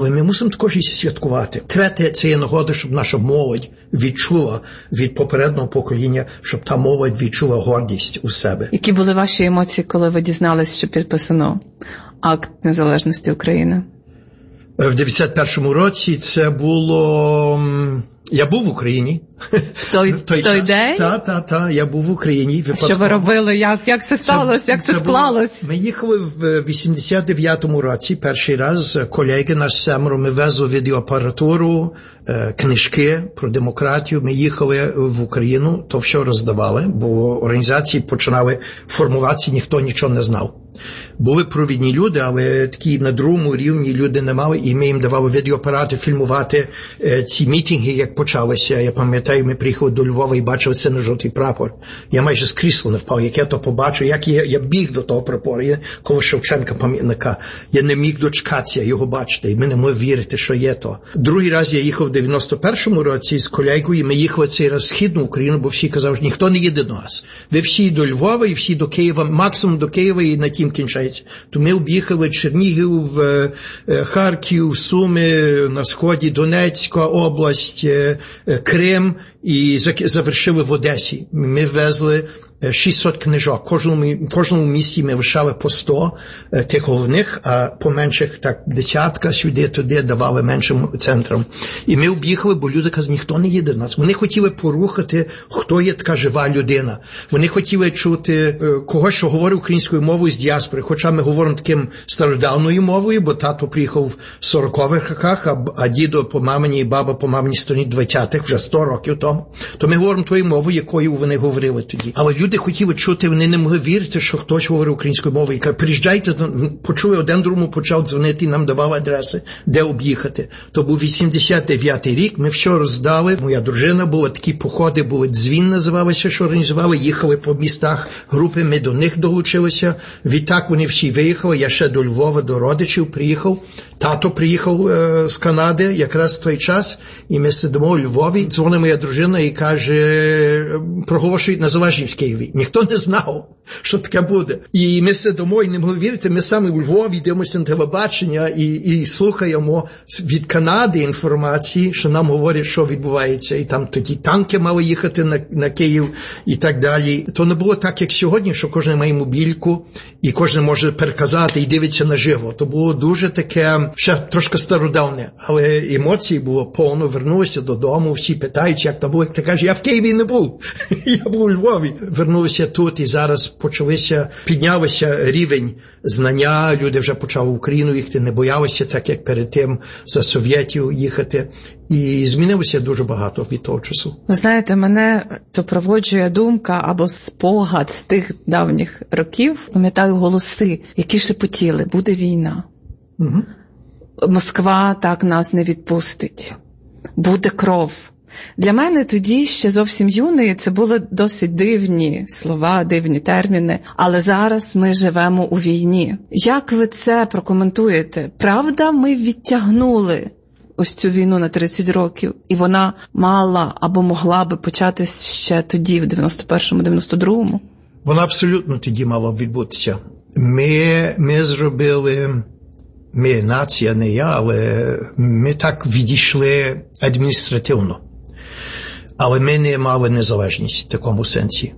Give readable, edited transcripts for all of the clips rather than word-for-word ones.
Але ми мусимо також і святкувати. Третє, це є нагода, щоб наша молодь відчула від попереднього покоління, щоб та молодь відчула гордість у себе. Які були ваші емоції, коли ви дізнались, що підписано акт незалежності України? В 91-му році це було... Я був в Україні. В той день? Так, я був в Україні. Випадково. Що ви робили? Як це сталося? Як це склалось? Ми їхали в 89-му році, перший раз, колеги нас 7, ми везли відеоапаратуру, книжки про демократію. Ми їхали в Україну, то все роздавали, бо організації починали формуватися, ніхто нічого не знав. Були провідні люди, але такі на другому рівні люди не мали, і ми їм давали відеоапарати фільмувати ці мітинги, як почалися. Я пам'ятаю, ми приїхали до Львова і бачили синьо-жовтий прапор. Я майже з крісла не впав, як я то побачив, як я біг до того прапору, коло Шевченка пам'ятника. Я не міг дочекатися його бачити, і ми не могли вірити, що є то. Другий раз я їхав в 91-му році з колегою, і ми їхали цей раз в Східну Україну, бо всі казали, що ніхто не їде до нас. Ви всі до Львова і всі до Києва, максимум до Києва і на тім кінчається. То ми об'їхали Чернігів, Харків, Суми, на сході Донецька область, Крим і завершили в Одесі. Ми везли 600 книжок. В кожному місті ми вишали по 100 тих головних, а по менших так десятка сюди-туди давали меншим центрам. І ми об'їхали, бо люди казали, ніхто не їде до нас. Вони хотіли порухати, хто є така жива людина. Вони хотіли чути когось, що говорить українською мовою з діаспори, хоча ми говоримо таким стародавною мовою, бо тато приїхав в 40-х роках, а дідо по мамині і баба по маминій стороні 20-х, вже 100 років тому. То ми говоримо тою мовою, якою вони говорили тоді. Але люди хотіли чути, вони не могли вірити, що хтось говорить українською мовою. І каже, приїжджайте, почули, один другому почав дзвонити, нам давали адреси, де об'їхати. То був 89-й рік, ми все роздали. Моя дружина була, такі походи були, Дзвін називалися, що організували, їхали по містах групи, ми до них долучилися. Відтак вони всі виїхали, я ще до Львова, до родичів приїхав. Тато приїхав з Канади якраз в той час, і ми сидимо у Львові. Дзвонить моя дружина і каже, проголошують незалежність в Києві. Ніхто не знав, що таке буде. І ми сидимо і не могли вірити. Ми самі у Львові дивимося на телебачення і слухаємо від Канади інформації, що нам говорять, що відбувається. І там тоді танки мали їхати на Київ і так далі. То не було так, як сьогодні, що кожен має мобільку і кожен може переказати і дивиться наживо. То було дуже таке, ще трошки стародавне, але емоції було повно. Вернулися додому, всі питають, як то було. Як ти кажеш, я в Києві не був. Я був у Львові. Вернулися тут і зараз піднялися рівень знання. Люди вже почали в Україну їхати, не боялися так, як перед тим за Совєтів їхати. І змінилося дуже багато від того часу. Ви знаєте, мене супроводжує думка або спогад з тих давніх років. Пам'ятаю голоси, які шепотіли, буде війна. Угу. Москва так нас не відпустить. Буде кров. Для мене тоді, ще зовсім юної, це були досить дивні слова, дивні терміни. Але зараз ми живемо у війні. Як ви це прокоментуєте? Правда, ми відтягнули ось цю війну на 30 років, і вона мала або могла би початись ще тоді, в 91-му, 92-му? Вона абсолютно тоді мала відбутися. Ми зробили... Ми, нація, не я, але ми так відійшли адміністративно. Але ми не мали незалежність в такому сенсі.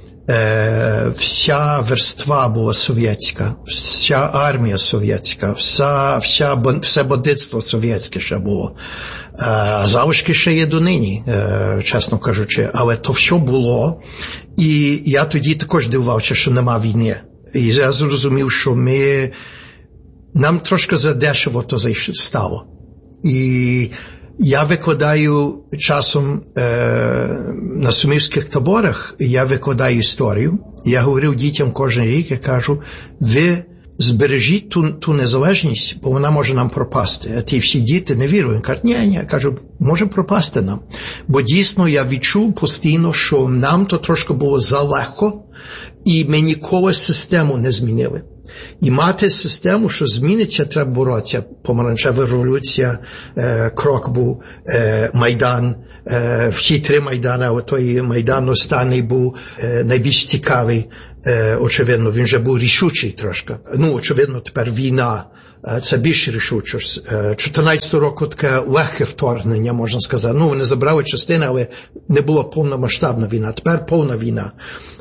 Вся верства була совєтська, вся армія совєтська, все бандитство совєтське ще було. Залишки ще є донині, чесно кажучи, але то все було. І я тоді також дивувався, що нема війни. І я зрозумів, що нам трошки задешево то стало. І я викладаю часом на сумівських таборах, я викладаю історію. Я говорив дітям кожен рік, я кажу, ви збережіть ту незалежність, бо вона може нам пропасти. А ті всі діти не вірують. Кажуть, ні, я кажу, може пропасти нам. Бо дійсно я відчув постійно, що нам то трошки було залегко, і ми ніколи систему не змінили. І мати систему, що зміниться, треба боротися. Помаранчева революція, крок був, Майдан, всі 3 Майдани, але той Майдан останній був найбільш цікавий, очевидно, він вже був рішучий трошки. Очевидно, тепер війна це більш рішуче. 14 року таке легке вторгнення, можна сказати. Ну, вони забрали частини, але не була повномасштабна війна. Тепер повна війна.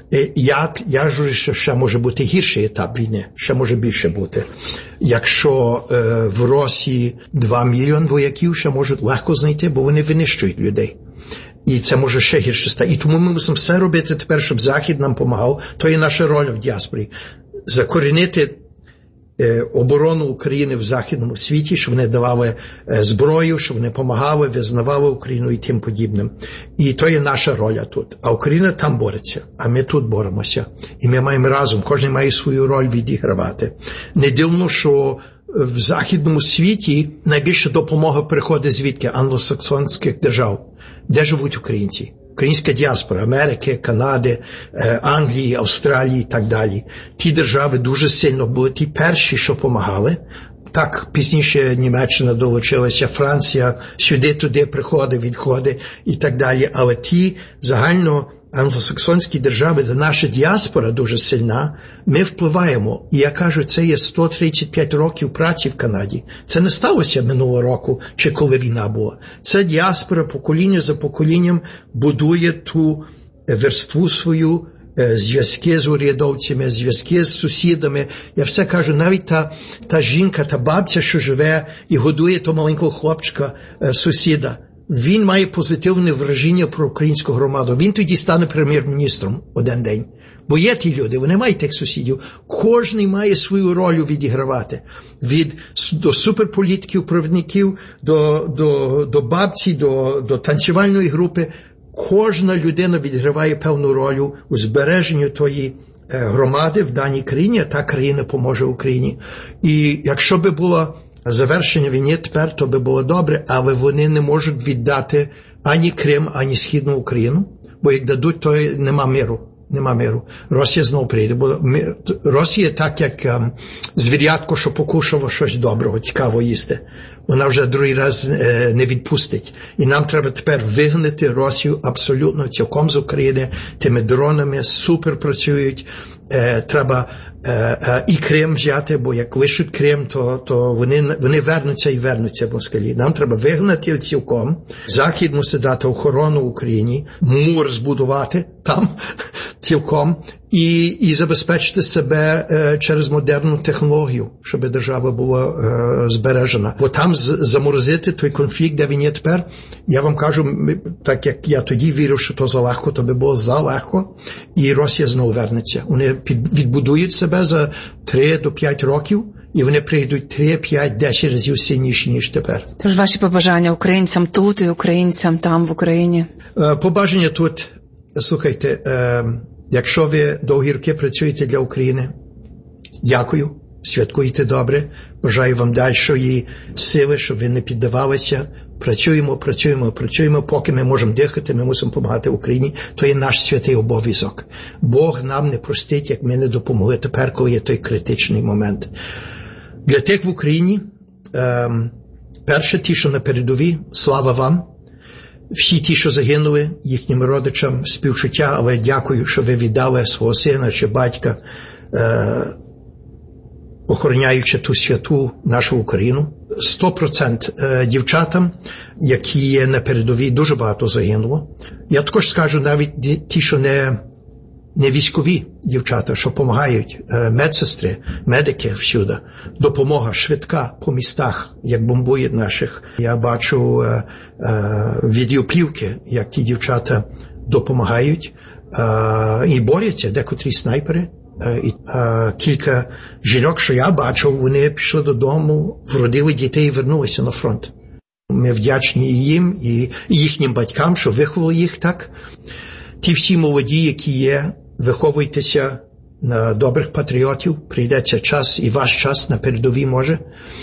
Я журю, що ще може бути гірший етап війни, ще може більше бути. Якщо в Росії 2 мільйони вояків, ще можуть легко знайти, бо вони винищують людей. І це може ще гірше стати. І тому ми мусимо все робити тепер, щоб Захід нам допомагав. То є наша роль в діаспорі. Закорінити оборону України в західному світі, щоб вони давали зброю, щоб вони допомагали, визнавали Україну і тим подібним. І то є наша роль тут. А Україна там бореться, а ми тут боремося. І ми маємо разом, кожен має свою роль відігравати. Не дивно, що в західному світі найбільше допомога приходить звідки? Англосаксонських держав. Де живуть українці? Українська діаспора Америки, Канади, Англії, Австралії і так далі. Ті держави дуже сильно були ті перші, що допомагали. Так, пізніше Німеччина долучилася, Франція, сюди-туди приходить, відходить і так далі. Але ті загально англосаксонські держави, де наша діаспора дуже сильна, ми впливаємо. І я кажу, це є 135 років праці в Канаді. Це не сталося минулого року, чи коли війна була. Це діаспора покоління за поколінням будує ту верству свою, зв'язки з урядовцями, зв'язки з сусідами. Я все кажу, навіть та жінка, та бабця, що живе і годує того маленького хлопчика, сусіда, він має позитивне враження про українську громаду. Він тоді стане прем'єр-міністром один день. Бо є ті люди, вони мають тих сусідів. Кожний має свою роль відігравати. До суперполітиків, провідників, до бабці, до танцювальної групи. Кожна людина відіграває певну роль у збереженні тої громади в даній країні, а та країна поможе Україні. І якщо би було завершення війни тепер, то би було добре, але вони не можуть віддати ані Крим, ані Східну Україну, бо як дадуть, то нема миру. Нема миру. Росія знову прийде. Бо Росія так, як звірятко, що покушало щось доброго, цікаво їсти. Вона вже другий раз не відпустить. І нам треба тепер вигнати Росію абсолютно цілком з України. Тими дронами супер працюють. Треба і Крим взяти, бо як лишуть Крим, то вони вернуться москалі. Нам треба вигнати цілком. Захід мусить дати охорону Україні, мур збудувати там цілком і забезпечити себе через модерну технологію, щоб держава була збережена. Бо там заморозити той конфлікт, де він є тепер, я вам кажу, так як я тоді вірив, що то залегко, то би було залегко, і Росія знову вернеться. Вони відбудують себе за 3 до 5 років, і вони прийдуть 3, 5, 10 разів сильніші, ніж тепер. Тож ваші побажання українцям тут і українцям там в Україні? Побажання тут, слухайте, якщо ви довгі роки працюєте для України, дякую, святкуйте добре, бажаю вам дальшої сили, щоб ви не піддавалися. Працюємо, поки ми можемо дихати, ми мусимо допомагати Україні. То є наш святий обов'язок. Бог нам не простить, як ми не допомогли тепер, коли є той критичний момент. Для тих в Україні, перше, ті, що на передовій, слава вам. Всі ті, що загинули, їхнім родичам співчуття, але дякую, що ви віддали свого сина чи батька, охороняючи ту святу нашу Україну. 100% дівчатам, які є на передовій, дуже багато загинуло. Я також скажу, навіть ті, що не військові дівчата, що допомагають, медсестри, медики всюди, допомога швидка по містах, як бомбують наших. Я бачу відеоплівки, як ті дівчата допомагають і борються, декотрі снайпери. Кілька жінок, що я бачив, вони пішли додому, вродили дітей і вернулися на фронт. Ми вдячні і їм, і їхнім батькам, що виховали їх так. Ті всі молоді, які є, виховуйтеся на добрих патріотів, прийдеться час, і ваш час на передовій може.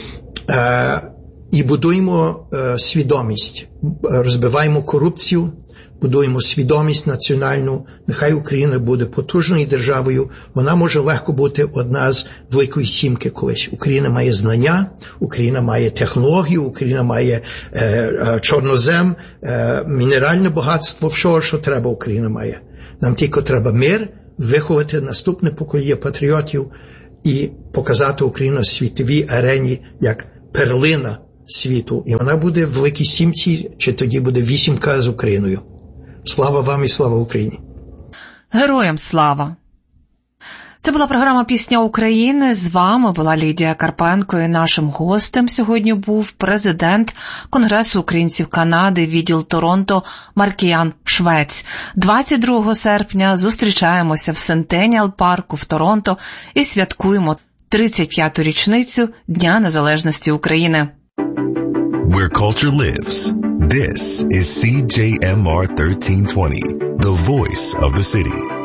І будуємо свідомість, розбиваємо корупцію, будуємо свідомість національну. Нехай Україна буде потужною державою. Вона може легко бути одна з великої сімки колись. Україна має знання, Україна має технологію, Україна має чорнозем, мінеральне багатство, все, що треба, Україна має. Нам тільки треба мир, виховати наступне покоління патріотів і показати Україну на світовій арені як перлина світу. І вона буде в Великій Сімці, чи тоді буде вісімка з Україною. Слава вам і слава Україні! Героям слава! Це була програма «Пісня України». З вами була Лідія Карпенко, і нашим гостем сьогодні був президент Конгресу українців Канади, відділ Торонто, Маркіян Швець. 22 серпня зустрічаємося в Сентеніал парку в Торонто і святкуємо 35-ту річницю Дня Незалежності України. Where culture lives. This is CJMR 1320, the voice of the city.